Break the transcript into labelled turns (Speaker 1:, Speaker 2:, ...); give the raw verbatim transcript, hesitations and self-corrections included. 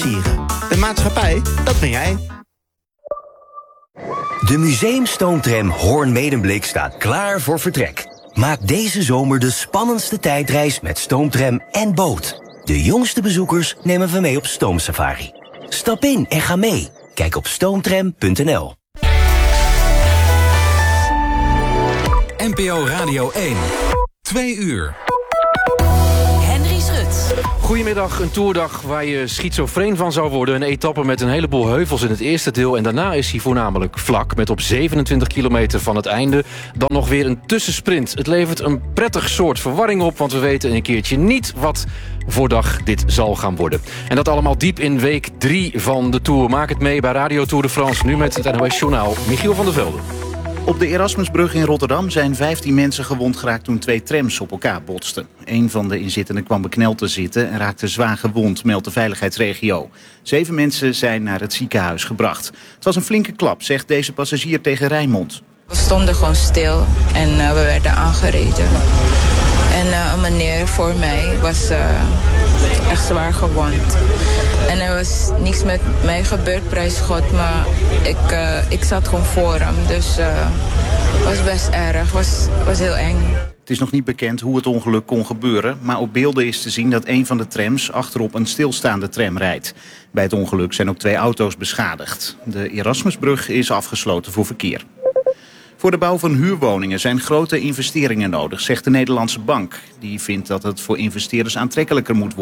Speaker 1: versieren. De maatschappij, dat ben jij.
Speaker 2: De museumstoomtram Hoorn-Medemblik staat klaar voor vertrek. Maak deze zomer de spannendste tijdreis met stoomtram en boot. De jongste bezoekers nemen we mee op stoomsafari. Stap in en ga mee. Kijk op stoomtram punt n l.
Speaker 3: N P O Radio één. Twee uur.
Speaker 4: Henry Schut.
Speaker 5: Goedemiddag, een toerdag waar je schizofreen van zou worden. Een etappe met een heleboel heuvels in het eerste deel. En daarna is hij voornamelijk vlak, met op zevenentwintig kilometer van het einde dan nog weer een tussensprint. Het levert een prettig soort verwarring op, want we weten een keertje niet wat voor dag dit zal gaan worden. En dat allemaal diep in week drie van de Tour. Maak het mee bij Radio Tour de France, nu met het N O S Journaal. Michiel van der Velde.
Speaker 6: Op de Erasmusbrug in Rotterdam zijn vijftien mensen gewond geraakt toen twee trams op elkaar botsten. Een van de inzittenden kwam bekneld te zitten en raakte zwaar gewond, meldt de veiligheidsregio. Zeven mensen zijn naar het ziekenhuis gebracht. Het was een flinke klap, zegt deze passagier tegen Rijnmond.
Speaker 7: We stonden gewoon stil en uh, we werden aangereden. En uh, een meneer voor mij was uh, echt zwaar gewond. En er was niks met mij gebeurd, prijs God, maar ik, uh, ik zat gewoon voor hem. Dus het uh, was best erg, was, was heel eng.
Speaker 6: Het is nog niet bekend hoe het ongeluk kon gebeuren, maar op beelden is te zien dat een van de trams achterop een stilstaande tram rijdt. Bij het ongeluk zijn ook twee auto's beschadigd. De Erasmusbrug is afgesloten voor verkeer. Voor de bouw van huurwoningen zijn grote investeringen nodig, zegt de Nederlandse Bank. Die vindt dat het voor investeerders aantrekkelijker moet worden